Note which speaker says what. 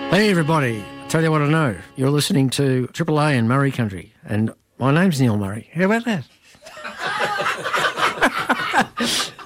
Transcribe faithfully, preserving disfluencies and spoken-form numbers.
Speaker 1: Hey everybody, tell you what I know. You're listening to Triple A in Murray Country, and my name's Neil Murray. How about that?